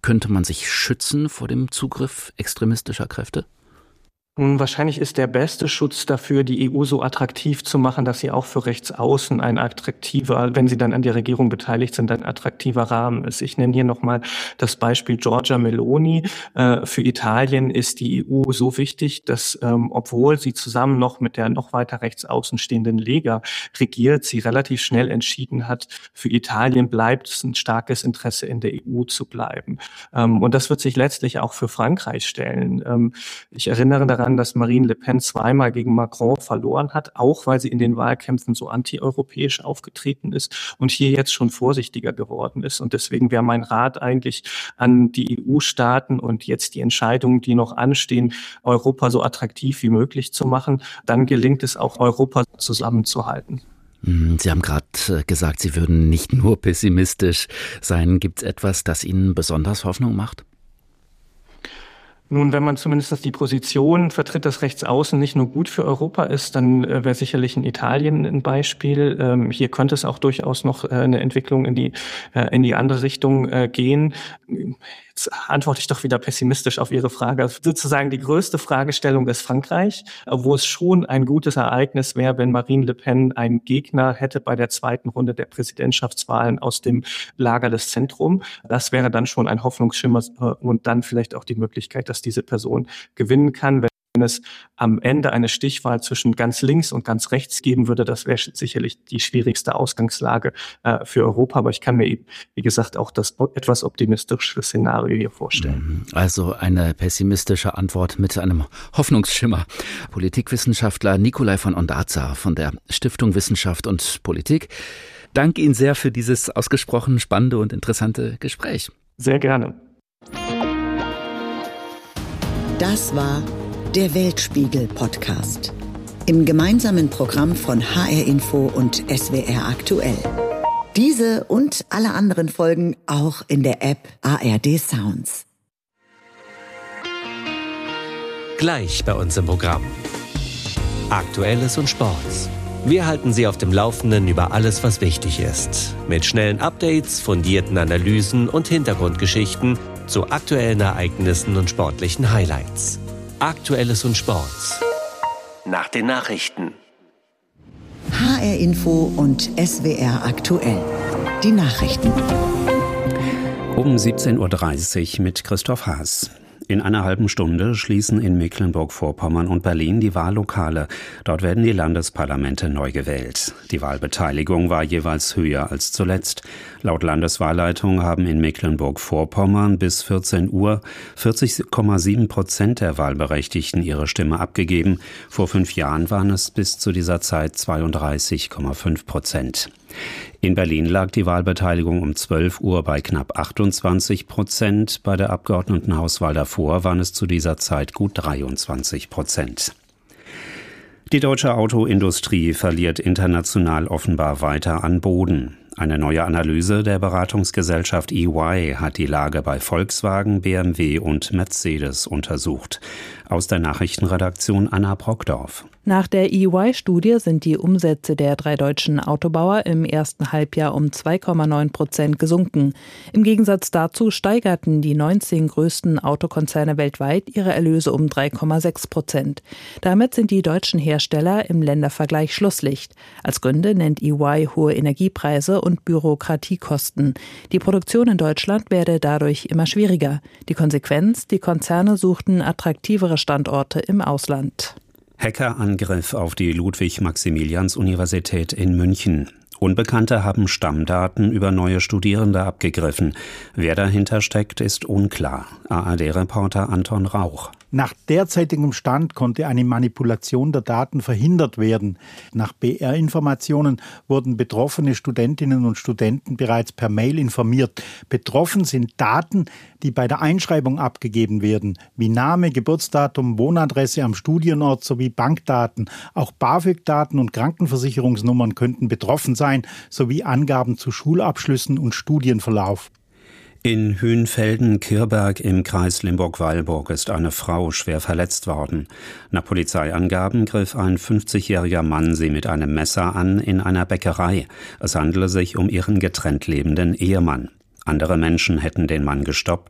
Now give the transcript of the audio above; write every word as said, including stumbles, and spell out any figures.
könnte man sich schützen vor dem Zugriff extremistischer Kräfte? Nun, wahrscheinlich ist der beste Schutz dafür, die E U so attraktiv zu machen, dass sie auch für Rechtsaußen ein attraktiver, wenn sie dann an der Regierung beteiligt sind, ein attraktiver Rahmen ist. Ich nenne hier nochmal das Beispiel Giorgia Meloni. Äh, für Italien ist die E U so wichtig, dass, ähm, obwohl sie zusammen noch mit der noch weiter rechtsaußen stehenden Lega regiert, sie relativ schnell entschieden hat, für Italien bleibt es ein starkes Interesse, in der E U zu bleiben. Ähm, und das wird sich letztlich auch für Frankreich stellen. Ähm, ich erinnere daran, dass Marine Le Pen zweimal gegen Macron verloren hat, auch weil sie in den Wahlkämpfen so antieuropäisch aufgetreten ist und hier jetzt schon vorsichtiger geworden ist. Und deswegen wäre mein Rat eigentlich an die E U-Staaten und jetzt die Entscheidungen, die noch anstehen, Europa so attraktiv wie möglich zu machen. Dann gelingt es auch, Europa zusammenzuhalten. Sie haben gerade gesagt, Sie würden nicht nur pessimistisch sein. Gibt es etwas, das Ihnen besonders Hoffnung macht? Nun, wenn man zumindest die Position vertritt, dass Rechtsaußen nicht nur gut für Europa ist, dann äh, wäre sicherlich in Italien ein Beispiel. Ähm, hier könnte es auch durchaus noch äh, eine Entwicklung in die äh, in die andere Richtung äh, gehen. Jetzt antworte ich doch wieder pessimistisch auf Ihre Frage. Also sozusagen die größte Fragestellung ist Frankreich, wo es schon ein gutes Ereignis wäre, wenn Marine Le Pen einen Gegner hätte bei der zweiten Runde der Präsidentschaftswahlen aus dem Lager des Zentrums. Das wäre dann schon ein Hoffnungsschimmer und dann vielleicht auch die Möglichkeit, dass diese Person gewinnen kann. Wenn es am Ende eine Stichwahl zwischen ganz links und ganz rechts geben würde, das wäre sicherlich die schwierigste Ausgangslage äh, für Europa. Aber ich kann mir eben, wie gesagt, auch das etwas optimistische Szenario hier vorstellen. Also eine pessimistische Antwort mit einem Hoffnungsschimmer. Politikwissenschaftler Nikolai von Ondarza von der Stiftung Wissenschaft und Politik. Danke Ihnen sehr für dieses ausgesprochen spannende und interessante Gespräch. Sehr gerne. Das war der Weltspiegel-Podcast. Im gemeinsamen Programm von H R Info und S W R Aktuell. Diese und alle anderen Folgen auch in der App A R D Sounds. Gleich bei uns im Programm. Aktuelles und Sports. Wir halten Sie auf dem Laufenden über alles, was wichtig ist. Mit schnellen Updates, fundierten Analysen und Hintergrundgeschichten zu aktuellen Ereignissen und sportlichen Highlights. Aktuelles und Sports. Nach den Nachrichten. H R Info und S W R Aktuell. Die Nachrichten. Um siebzehn Uhr dreißig mit Christoph Haas. In einer halben Stunde schließen in Mecklenburg-Vorpommern und Berlin die Wahllokale. Dort werden die Landesparlamente neu gewählt. Die Wahlbeteiligung war jeweils höher als zuletzt. Laut Landeswahlleitung haben in Mecklenburg-Vorpommern bis vierzehn Uhr vierzig Komma sieben Prozent der Wahlberechtigten ihre Stimme abgegeben. Vor fünf Jahren waren es bis zu dieser Zeit zweiunddreißig Komma fünf Prozent. In Berlin lag die Wahlbeteiligung um zwölf Uhr bei knapp achtundzwanzig Prozent. Bei der Abgeordnetenhauswahl davor waren es zu dieser Zeit gut dreiundzwanzig Prozent. Die deutsche Autoindustrie verliert international offenbar weiter an Boden. Eine neue Analyse der Beratungsgesellschaft E Y hat die Lage bei Volkswagen, B M W und Mercedes untersucht. Aus der Nachrichtenredaktion Anna Brockdorf. Nach der E Y-Studie sind die Umsätze der drei deutschen Autobauer im ersten Halbjahr um zwei Komma neun Prozent gesunken. Im Gegensatz dazu steigerten die neunzehn größten Autokonzerne weltweit ihre Erlöse um drei Komma sechs Prozent. Damit sind die deutschen Hersteller im Ländervergleich Schlusslicht. Als Gründe nennt E Y hohe Energiepreise und Bürokratiekosten. Die Produktion in Deutschland werde dadurch immer schwieriger. Die Konsequenz: Die Konzerne suchten attraktivere Standorte im Ausland. Hackerangriff auf die Ludwig-Maximilians-Universität in München. Unbekannte haben Stammdaten über neue Studierende abgegriffen. Wer dahinter steckt, ist unklar. A R D-Reporter Anton Rauch. Nach derzeitigem Stand konnte eine Manipulation der Daten verhindert werden. Nach B R-Informationen wurden betroffene Studentinnen und Studenten bereits per Mail informiert. Betroffen sind Daten, die bei der Einschreibung abgegeben werden, wie Name, Geburtsdatum, Wohnadresse am Studienort sowie Bankdaten. Auch BAföG-Daten und Krankenversicherungsnummern könnten betroffen sein, sowie Angaben zu Schulabschlüssen und Studienverlauf. In Hünfelden-Kirberg im Kreis Limburg-Weilburg ist eine Frau schwer verletzt worden. Nach Polizeiangaben griff ein fünfzigjähriger Mann sie mit einem Messer an in einer Bäckerei. Es handele sich um ihren getrennt lebenden Ehemann. Andere Menschen hätten den Mann gestoppt.